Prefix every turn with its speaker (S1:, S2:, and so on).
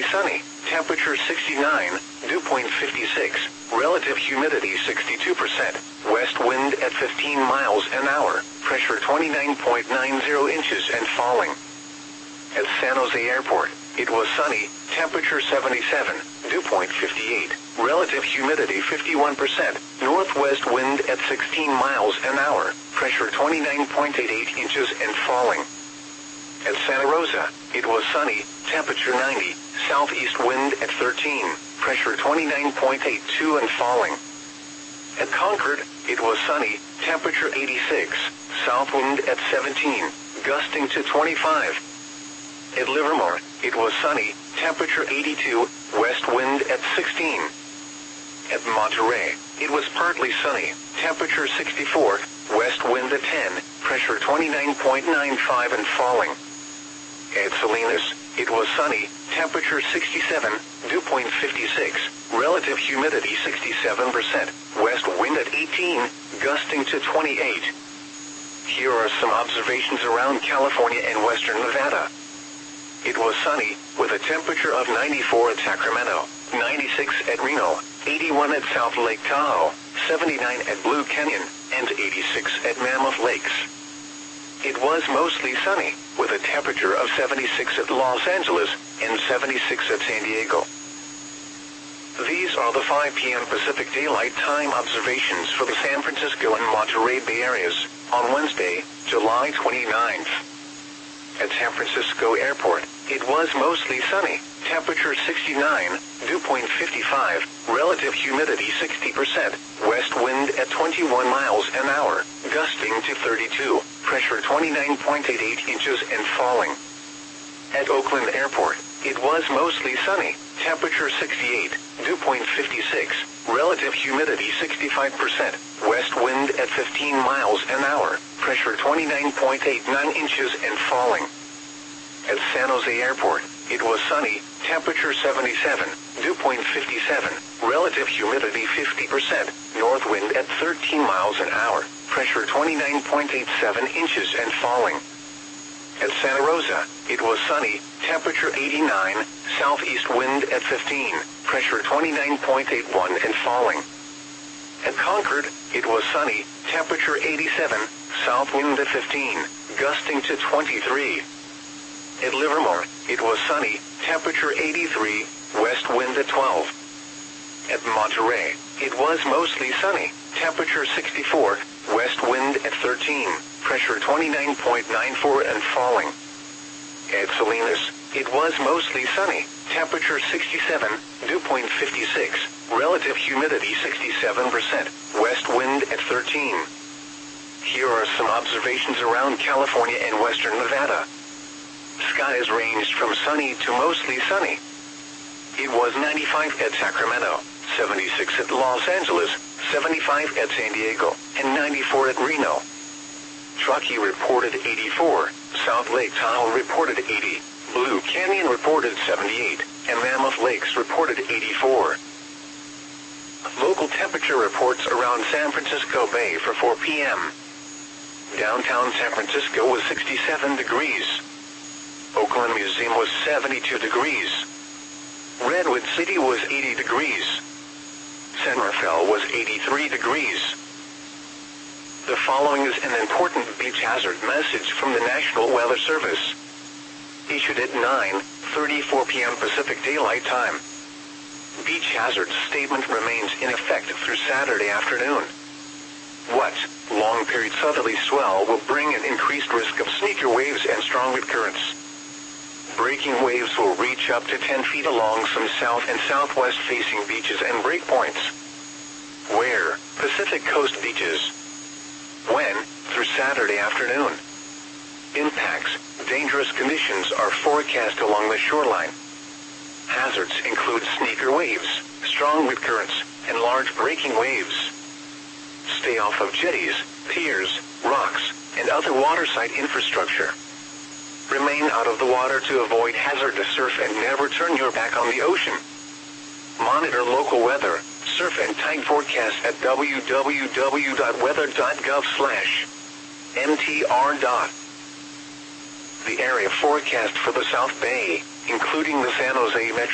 S1: sunny, temperature 69, dew point 56, relative humidity 62%, west wind at 15 miles an hour, pressure 29.90 inches and falling. At San Jose Airport, it was sunny, temperature 77, dew point 58, relative humidity 51%, northwest wind at 16 miles an hour, pressure 29.88 inches and falling. At Santa Rosa, it was sunny, temperature 90, southeast wind at 13, pressure 29.82 and falling. At Concord, it was sunny, temperature 86, south wind at 17, gusting to 25. At Livermore, it was sunny, temperature 82, west wind at 16. At Monterey, it was partly sunny, temperature 64, west wind at 10, pressure 29.95 and falling. At Salinas, it was sunny, temperature 67, dew point 56, relative humidity 67%, west wind at 18, gusting to 28. Here are some observations around California and western Nevada. It was sunny, with a temperature of 94 at Sacramento, 96 at Reno, 81 at South Lake Tahoe, 79 at Blue Canyon, and 86 at Mammoth Lakes. It was mostly sunny, with a temperature of 76 at Los Angeles and 76 at San Diego. These are the 5 p.m. Pacific Daylight Time observations for the San Francisco and Monterey Bay areas on Wednesday, July 29th. At San Francisco Airport, it was mostly sunny, temperature 69, dew point 55, relative humidity 60%, west wind at 21 miles an hour, gusting to 32, pressure 29.88 inches and falling. At Oakland Airport, it was mostly sunny, temperature 68, dew point 56, relative humidity 65%, west wind at 15 miles an hour, pressure 29.89 inches and falling. At San Jose Airport, it was sunny, temperature 77, dew point 57, relative humidity 50%, north wind at 13 miles an hour, pressure 29.87 inches and falling. At Santa Rosa, it was sunny, temperature 89, southeast wind at 15, pressure 29.81 and falling. At Concord, it was sunny, temperature 87, south wind at 15, gusting to 23. At Livermore, it was sunny, temperature 83, west wind at 12. At Monterey, it was mostly sunny, temperature 64, west wind at 13, pressure 29.94 and falling. At Salinas, it was mostly sunny, temperature 67, dew point 56, relative humidity 67%, west wind at 13. Here are some observations around California and western Nevada. Skies ranged from sunny to mostly sunny. It was 95 at Sacramento, 76 at Los Angeles, 75 at San Diego, and 94 at Reno. Truckee reported 84, South Lake Tahoe reported 80, Blue Canyon reported 78, and Mammoth Lakes reported 84. Local temperature reports around San Francisco Bay for 4 p.m. Downtown San Francisco was 67 degrees. Oakland Museum was 72 degrees. Redwood City was 80 degrees. San Rafael was 83 degrees. The following is an important beach hazard message from the National Weather Service. Issued at 9:34 p.m. Pacific Daylight Time. Beach hazard statement remains in effect through Saturday afternoon. What? Long period southerly swell will bring an increased risk of sneaker waves and strong wind currents. Breaking waves will reach up to 10 feet along some south and southwest facing beaches and breakpoints. Where? Pacific Coast beaches. When? Through Saturday afternoon. Impacts. Dangerous conditions are forecast along the shoreline. Hazards include sneaker waves, strong wind currents, and large breaking waves. Stay off of jetties, piers, rocks, and other waterside infrastructure. Remain out of the water to avoid hazardous surf and never turn your back on the ocean. Monitor local weather, surf and tide forecasts at www.weather.gov/mtr. The area forecast for the South Bay, including the San Jose Metro